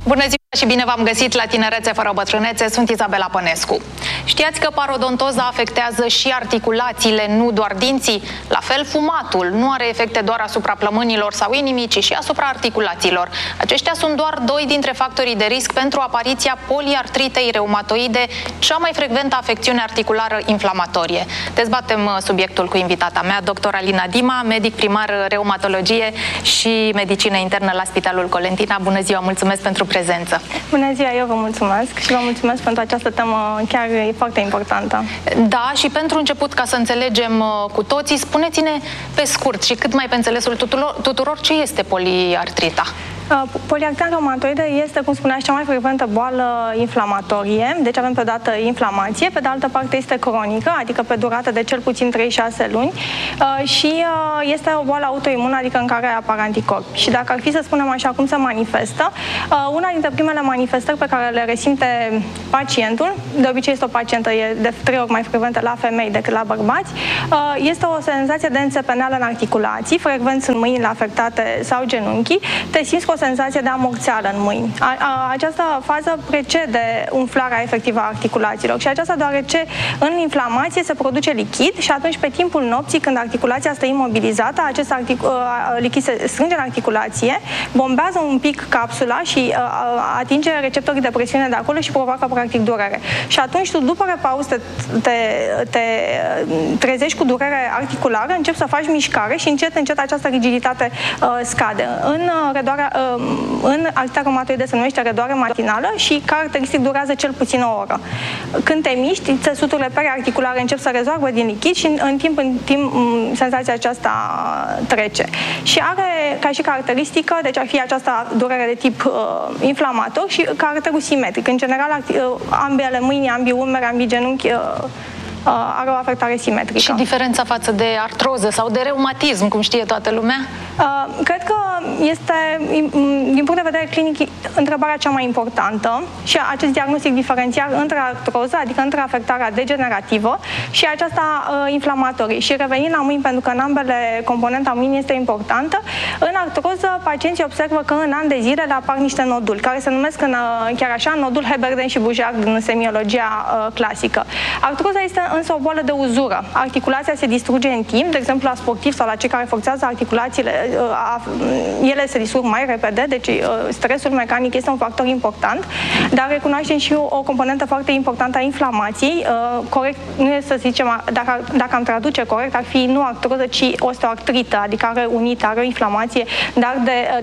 Bună ziua și bine v-am găsit la Tinerețe fără bătrânețe, sunt Izabela Pănescu. Știați că parodontoza afectează și articulațiile, nu doar dinții? La fel, fumatul nu are efecte doar asupra plămânilor sau inimii, ci și asupra articulațiilor. Aceștia sunt doar doi dintre factorii de risc pentru apariția poliartritei reumatoide, cea mai frecventă afecțiune articulară inflamatorie. Dezbatem subiectul cu invitata mea, dr. Alina Dima, medic primar reumatologie și medicină internă la Spitalul Colentina. Bună ziua, mulțumesc pentru prezență. Bună ziua, eu vă mulțumesc și vă mulțumesc pentru această temă chiar foarte importantă. Da, și pentru început, ca să înțelegem cu toții, spuneți-ne pe scurt și cât mai pe înțelesul tuturor ce este poliartrita. Poliartrita reumatoidă este, cum spuneați, cea mai frecventă boală inflamatorie, deci avem pe o dată inflamație, pe de altă parte este cronică, adică pe durată de cel puțin 3-6 luni și este o boală autoimună, adică în care apar anticorpi. Și dacă ar fi să spunem așa cum se manifestă, una dintre primele manifestări pe care le resimte pacientul, de obicei este o pacientă, e de 3 ori mai frecventă la femei decât la bărbați, este o senzație de înțepeneală în articulații, frecvent sunt mâinile afectate sau genunchii, te simți cu o senzație de amorțeală în mâini. Această fază precede umflarea efectivă a articulațiilor și aceasta deoarece în inflamație se produce lichid și atunci pe timpul nopții, când articulația stă imobilizată, acest lichid se strânge în articulație, bombează un pic capsula și atinge receptorii de presiune de acolo și provoacă practic durere. Și atunci tu, după repaus, te trezești cu durere articulară, începi să faci mișcare și încet, încet această rigiditate scade. În artrita reumatoidă se numește redoare matinală și caracteristic durează cel puțin o oră. Când te miști, țesuturile periarticulare încep să rezoarbă din lichid și în timp senzația aceasta trece. Și are ca și caracteristică, deci ar fi această durere de tip inflamator și caracterul simetric. În general, ambele mâini, ambii umeri, ambii genunchi are o afectare simetrică. Și diferența față de artroză sau de reumatism, cum știe toată lumea? Cred că este, din punct de vedere clinic, întrebarea cea mai importantă și acest diagnostic diferențiar între artroză, adică între afectarea degenerativă și aceasta inflamatorie. Și revenind la mâini, pentru că în ambele componenta mâinii este importantă, în artroză pacienții observă că în an de zile le apar niște noduli, care se numesc chiar așa nodul Heberden și Bouchard în semiologia clasică. Artroza este însă o boală de uzură. Articulația se distruge în timp, de exemplu la sportivi sau la cei care forțează articulațiile, ele se distrug mai repede, deci stresul mecanic este un factor important, dar recunoaștem și o componentă foarte importantă a inflamației. Corect, nu este să zicem, dacă am traduce corect, ar fi nu artroză, ci osteoartrită, adică are unită, are o inflamație, dar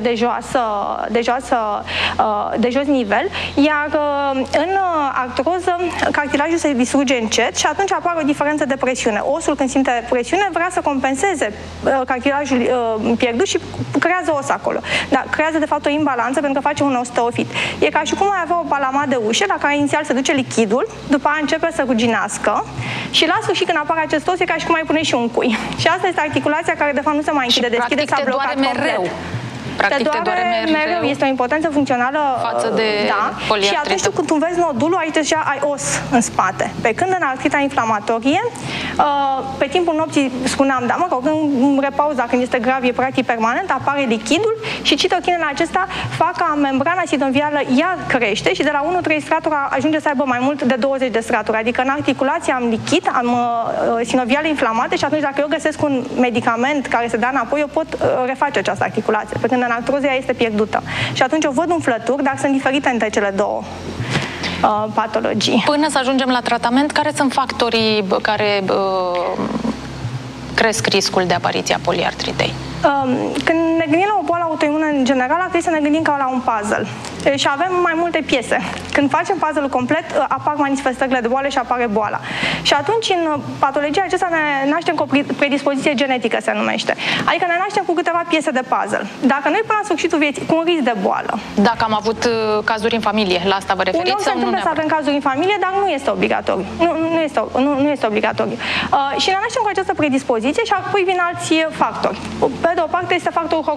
de jos nivel, iar în artroză cartilajul se distruge încet și atunci apare o diferență de presiune. Osul, când simte presiune, vrea să compenseze cartilajul pierdut și creează os acolo. Dar creează, de fapt, o imbalanță pentru că face un osteofit. E ca și cum ai avea o palama de ușă, la care inițial se duce lichidul, după aia începe să ruginească și la sfârșit, când apare acest os, e ca și cum ai pune și un cui. Și asta este articulația care, de fapt, nu se mai închide, deschide, s-a blocat complet. Practic te doare mereu. Este o impotență funcțională față de poliartrită. Și atunci când vezi nodulul, aici deja ai os în spate. Pe când în artrita inflamatorie, pe timpul nopții, spuneam, da, în repauza, când este grav, e practic permanent, apare lichidul și citochinele acestea fac ca membrana sinovială iar crește și de la 1-3 straturi ajunge să aibă mai mult de 20 de straturi. Adică în articulație am lichid, am sinoviale inflamate și atunci dacă eu găsesc un medicament care se dă înapoi, eu pot reface această articulație. Pe când în artroză ea este pierdută. Și atunci o văd umflături, dar sunt diferite între cele două patologii. Până să ajungem la tratament, care sunt factorii care cresc riscul de apariție a poliartritei? Când ne gândim la o boală autoimună în general, ar trebui să ne gândim ca la un puzzle. Și avem mai multe piese. Când facem puzzle-ul complet, apar manifestările de boală și apare boala. Și atunci, în patologia aceasta, ne naștem cu o predispoziție genetică, se numește. Adică ne naștem cu câteva piese de puzzle. Dacă noi până la sfârșitul vieții, cu un risc de boală. Dacă am avut cazuri în familie, la asta vă referiți? Se întâmplă să avem cazuri în familie, dar nu este obligatoriu. Nu este obligatoriu. Și ne naștem cu această predispoziție și apoi vin alți factori. Pe de o parte este factorul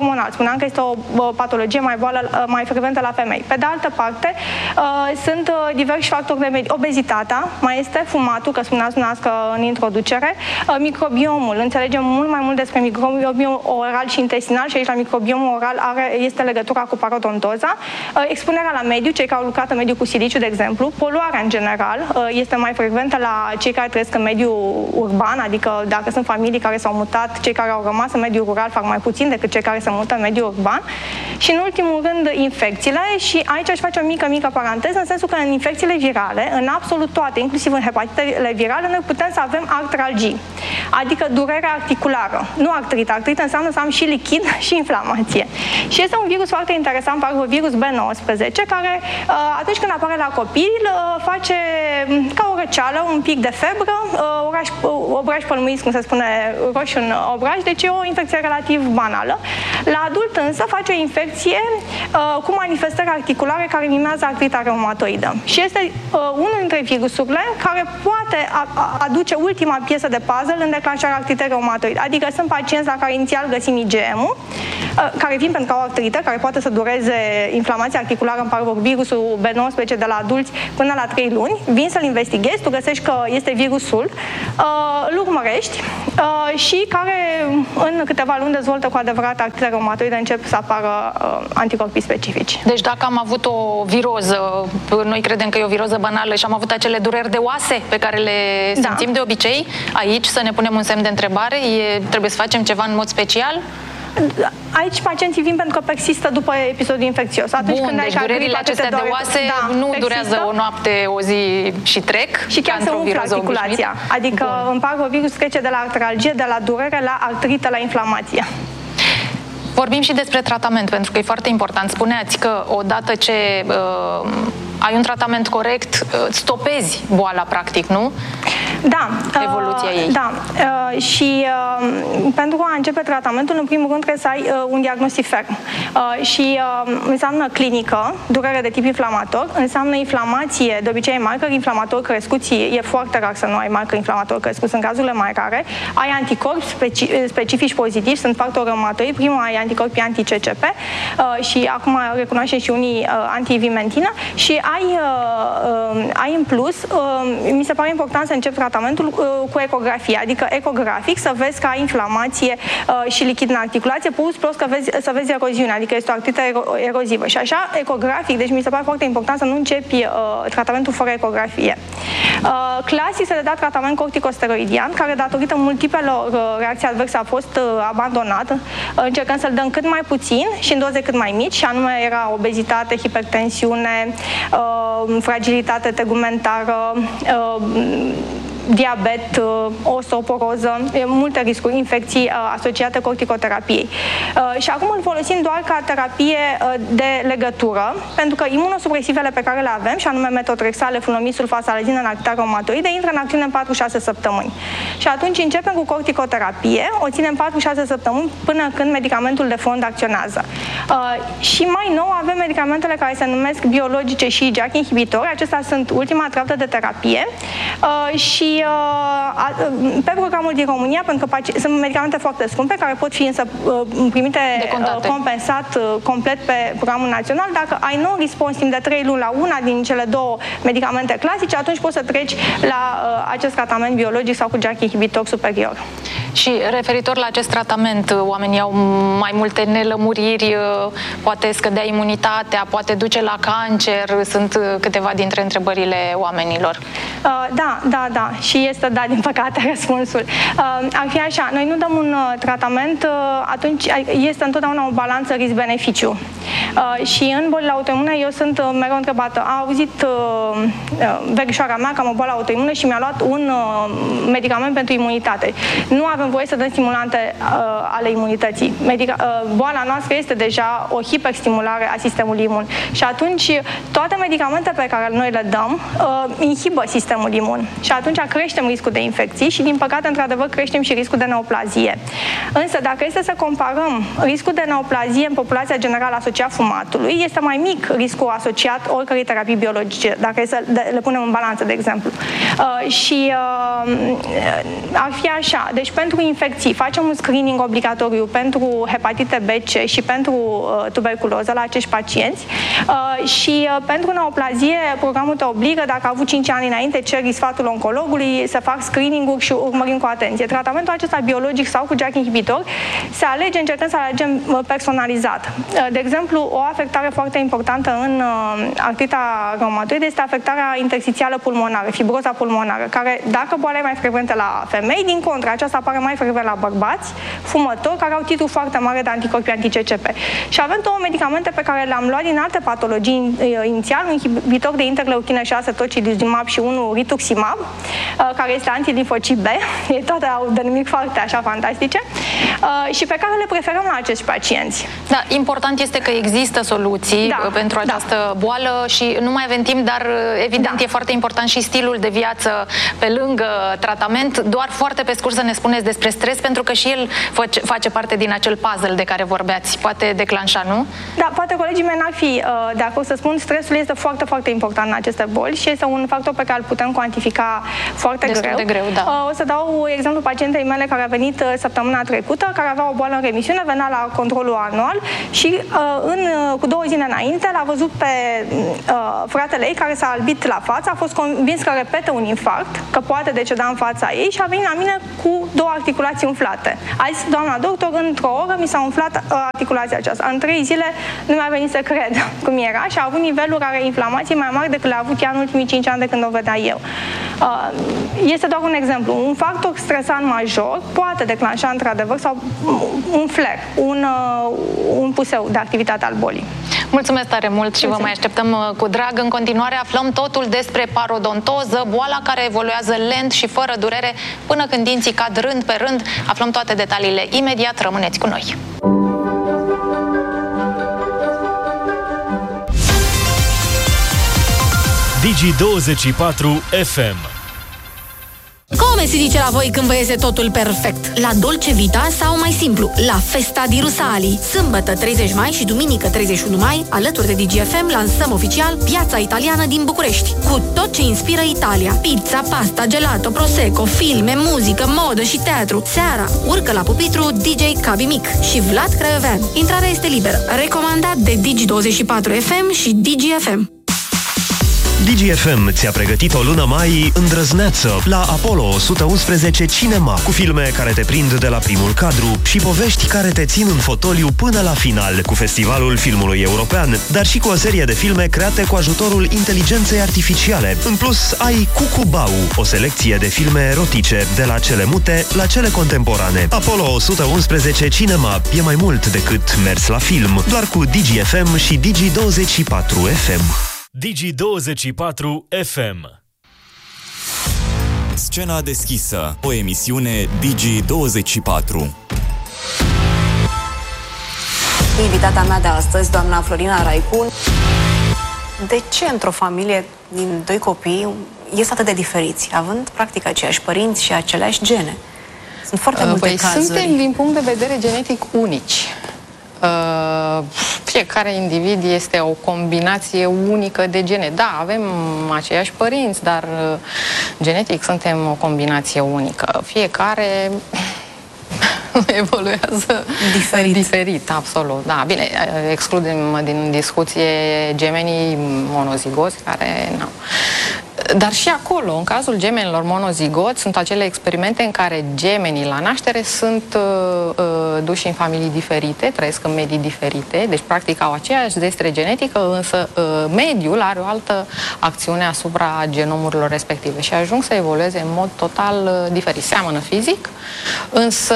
hormonal. Spuneam că este o patologie mai frecventă la femei. Pe de altă parte, sunt diversi factori de mediu. Obezitatea, mai este fumatul, că spuneați dumneavoastră în introducere, microbiomul. Înțelegem mult mai mult despre microbiomul oral și intestinal și aici la microbiomul oral este legătura cu parodontoza. Expunerea la mediu, cei care au lucrat în mediu cu siliciu, de exemplu, poluarea în general este mai frecventă la cei care trăiesc în mediul urban, adică dacă sunt familii care s-au mutat, cei care au rămas în mediul rural fac mai puțin decât cei care se mută în mediul urban. Și în ultimul rând, infecțiile, și aici aș face o mică paranteză, în sensul că în infecțiile virale, în absolut toate, inclusiv în hepatitele virale, noi putem să avem artralgii, adică durere articulară. Nu artrită. Artrită înseamnă să am și lichid și inflamație. Și este un virus foarte interesant, parvovirus B19, care atunci când apare la copil, face ca o răceală, un pic de febră, obraj pălmuiesc, cum se spune, roșu în obraj, deci e o infecție relativ banală. La adult însă face o infecție cu manifestări articulare care mimează artrita reumatoidă. Și este unul dintre virusurile care poate aduce ultima piesă de puzzle în declanșarea artritei reumatoide. Adică sunt pacienți la care inițial găsim IgM-ul, care vin pentru că au artrită, care poate să dureze inflamația articulară în parvovirusul B19 de la adulți până la 3 luni, vin să-l investighezi, tu găsești că este virusul, îl urmărești și care în câteva luni dezvoltă cu adevărat artrita reumatoidă, încep să apară anticorpii specifici. Deci dacă am avut o viroză, noi credem că e o viroză banală și am avut acele dureri de oase pe care le simțim de obicei, aici să ne punem un semn de întrebare, trebuie să facem ceva în mod special? Aici pacienții vin pentru că persistă după episodul infecțios. Atunci când deci durerile acestea de oase nu durează o noapte, o zi și trec. Și chiar se umflă articulația. Adică în parvovirus trece de la artralgie, de la durere la artrită, la inflamație. Vorbim și despre tratament, pentru că e foarte important. Spuneați că odată ce ai un tratament corect, stopezi boala, practic, nu? Da. Evoluția ei. Da. Și pentru a începe tratamentul, în primul rând trebuie să ai un diagnostic ferm. Și înseamnă clinică, durere de tip inflamator, înseamnă inflamație, de obicei ai marcări inflamatori crescuți, e foarte rar să nu ai marcări inflamatori crescuți, în cazurile mai rare. Ai anticorpi specifici pozitivi, sunt factori reumatoidi, primul ai anticorpi anti-CCP și acum recunoaște și unii anti-vimentină și ai în plus, mi se pare important să încep tratamentul cu ecografie, adică ecografic, să vezi că ai inflamație și lichid în articulație, plus că să vezi eroziune, adică este o artrită erozivă. Și așa, ecografic, deci mi se pare foarte important să nu începi tratamentul fără ecografie. Clasic se le da tratament corticosteroidian, care datorită multiplelor reacții adverse a fost abandonat, încercând să-l dăm cât mai puțin și în doze cât mai mici, și anume era obezitate, hipertensiune, fragilitate tegumentară, diabet, osteoporoză, multe riscuri, infecții asociate corticoterapiei. Și acum îl folosim doar ca terapie de legătură, pentru că imunosupresivele pe care le avem, și anume metotrexate, flunomid, sulfasalazina în artrita reumatoide, intră în acțiune în 4-6 săptămâni. Și atunci începem cu corticoterapie, o ținem 4-6 săptămâni până când medicamentul de fond acționează. Și mai nou avem medicamentele care se numesc biologice și JAK inhibitori. Acestea sunt ultima treaptă de terapie și pe programul din România, pentru că sunt medicamente foarte scumpe, care pot fi însă primite compensat complet pe programul național. Dacă ai non-response timp de 3 luni la una din cele două medicamente clasice, atunci poți să treci la acest tratament biologic sau cu JAK inhibitor superior. Și referitor la acest tratament, oamenii au mai multe nelămuriri, poate scădea imunitatea, poate duce la cancer, sunt câteva dintre întrebările oamenilor. Da. Și este, din păcate, răspunsul. Ar fi așa, noi nu dăm un tratament, atunci este întotdeauna o balanță risc-beneficiu. Și în bolile autoimune eu sunt mereu întrebată, a auzit verișoara mea că am o boală autoimună și mi-a luat un medicament pentru imunitate. Nu avem voie să dăm stimulante ale imunității. Boala noastră este deja o hiperstimulare a sistemului imun. Și atunci toate medicamentele pe care noi le dăm inhibă sistemul imun. Și atunci creștem riscul de infecții și, din păcate, într-adevăr, creștem și riscul de neoplazie. Însă, dacă este să comparăm riscul de neoplazie în populația generală asociat fumatului, este mai mic riscul asociat oricărei terapii biologice, dacă e să le punem în balanță, de exemplu. Și ar fi așa, deci pentru infecții facem un screening obligatoriu pentru hepatite B, C și pentru tuberculoză la acești pacienți și pentru neoplazie programul te obligă, dacă a avut 5 ani înainte, ceri sfatul oncologului să fac screening-uri și urmărim cu atenție. Tratamentul acesta biologic sau cu JAK inhibitor se alege, încercând să alegem personalizat. De exemplu, o afectare foarte importantă în artrita reumatoidă este afectarea interstițială pulmonară, fibroza pulmonară, care, dacă boala e mai frecventă la femei, din contră, aceasta apare mai frecvent la bărbați, fumători, care au titlu foarte mare de anticorpi anti-CCP. Și avem două medicamente pe care le-am luat din alte patologii inițial, un inhibitor de interleuchină 6, tocilizumab, și unul rituximab, care este antilinfocit B, toate au denumiri foarte așa fantastice, și pe care le preferăm la acești pacienți. Da, important este că există soluții pentru această boală și nu mai avem timp, dar evident e foarte important și stilul de viață pe lângă tratament. Doar foarte pe scurt să ne spuneți despre stres, pentru că și el face parte din acel puzzle de care vorbeați. Poate declanșa, nu? Da, poate colegii mei n-ar fi de acord să spun, stresul este foarte, foarte important în aceste boli și este un factor pe care îl putem cuantifica foarte greu. Da. O să dau exemplu pacientei mele care a venit săptămâna trecută, care avea o boală în remisiune, venea la controlul anual și cu 2 zile înainte l-a văzut pe fratele ei care s-a albit la față, a fost convins că repetă un infarct, că poate deceda în fața ei și a venit la mine cu 2 articulații umflate. A zis, doamna doctor, într-o oră mi s-a umflat articulația aceasta. În 3 zile nu mi-a venit să cred cum era și a avut niveluri ale inflamației mai mari decât le-a avut ea în ultimii 5 ani de când o vedea eu. Este doar un exemplu. Un factor stresant major poate declanșa într-adevăr sau un flare, un puseu de activitate al bolii. Mulțumesc tare mult și vă mai așteptăm cu drag. În continuare aflăm totul despre parodontoză, boala care evoluează lent și fără durere până când dinții cad rând pe rând. Aflăm toate detaliile imediat. Rămâneți cu noi! Digi24 FM. Come si dice la voi când vă iese totul perfect? La Dolce Vita sau mai simplu, la Festa di Rusali. Sâmbătă 30 mai și duminică 31 mai, alături de DGFM, lansăm oficial Piața Italiană din București, cu tot ce inspiră Italia. Pizza, pasta, gelato, prosecco, filme, muzică, modă și teatru. Seara urcă la pupitru DJ Cabi Mic și Vlad Craiovean. Intrarea este liberă. Recomandat de Digi24 FM și DGFM. DGFM ți-a pregătit o lună mai îndrăzneață la Apollo 111 Cinema, cu filme care te prind de la primul cadru și povești care te țin în fotoliu până la final, cu Festivalul Filmului European, dar și cu o serie de filme create cu ajutorul inteligenței artificiale. În plus, ai Cucubau, o selecție de filme erotice, de la cele mute la cele contemporane. Apollo 111 Cinema e mai mult decât mers la film, doar cu DGFM și Digi24 FM. Digi24 FM. Scena deschisă, o emisiune Digi24. Invitata mea de astăzi, doamna Florina Raicu. De ce într-o familie din 2 copii ies atât de diferiți, având practic aceiași părinți și aceleași gene? Sunt foarte multe cazuri. Suntem din punct de vedere genetic unici. Fiecare individ este o combinație unică de gene. Da, avem aceiași părinți, dar genetic suntem o combinație unică. Fiecare evoluează diferit, absolut. Da, bine, excludem din discuție gemenii monozigoți care nu. Dar și acolo, în cazul gemenilor monozigoți, sunt acele experimente în care gemenii la naștere sunt duși în familii diferite, trăiesc în medii diferite, deci practic au aceeași zestre genetică, însă mediul are o altă acțiune asupra genomurilor respective și ajung să evolueze în mod total diferit. Seamănă fizic, însă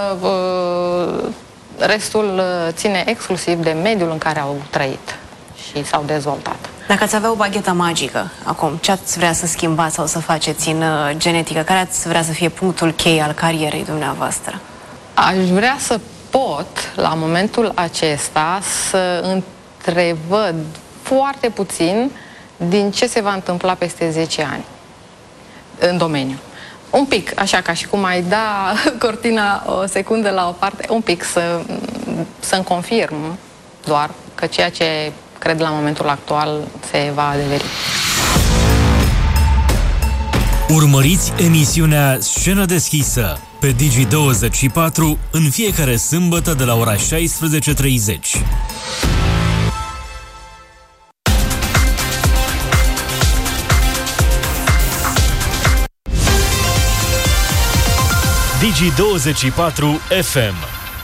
restul ține exclusiv de mediul în care au trăit și s-au dezvoltat. Dacă ați avea o baghetă magică acum, ce ați vrea să schimbați sau să faceți în genetică? Care ați vrea să fie punctul cheie al carierei dumneavoastră? Aș vrea să pot, la momentul acesta, să întrevăd foarte puțin din ce se va întâmpla peste 10 ani în domeniu. Un pic, așa ca și cum ai da cortina o secundă la o parte, un pic să-mi confirm doar că ceea ce cred la momentul actual se va adeveri. Urmăriți emisiunea Scenă deschisă pe Digi24 în fiecare sâmbătă de la ora 16:30. Digi24 FM.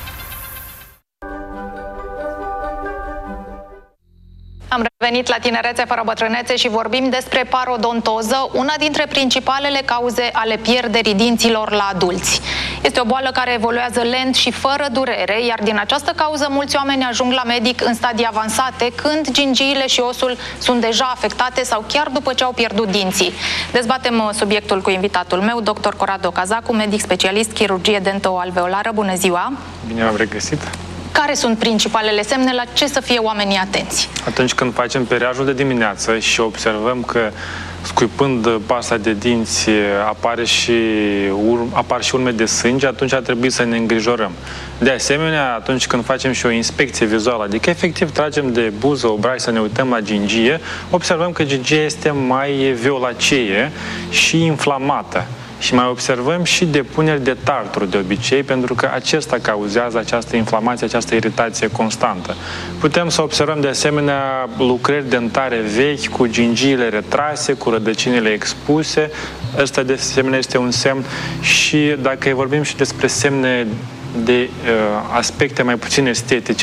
Am revenit la Tinerețe fără bătrânețe și vorbim despre parodontoză, una dintre principalele cauze ale pierderii dinților la adulți. Este o boală care evoluează lent și fără durere, iar din această cauză mulți oameni ajung la medic în stadii avansate, când gingiile și osul sunt deja afectate sau chiar după ce au pierdut dinții. Dezbatem subiectul cu invitatul meu, dr. Corrado Cazacu, medic specialist chirurgie dento-alveolară. Bună ziua! Bine v-am regăsit! Care sunt principalele semne, la ce să fie oamenii atenți? Atunci când facem periajul de dimineață și observăm că scuipând pasta de dinți apar și urme de sânge, atunci ar trebui să ne îngrijorăm. De asemenea, atunci când facem și o inspecție vizuală, adică efectiv tragem de buză, obraj să ne uităm la gingie, observăm că gingia este mai violacee și inflamată. Și mai observăm și depuneri de tarturi de obicei, pentru că acesta cauzează această inflamație, această iritație constantă. Putem să observăm de asemenea lucrări dentare vechi, cu gingiile retrase, cu rădăcinile expuse. Ăsta de asemenea este un semn. Și dacă vorbim și despre semne de aspecte mai puțin estetice,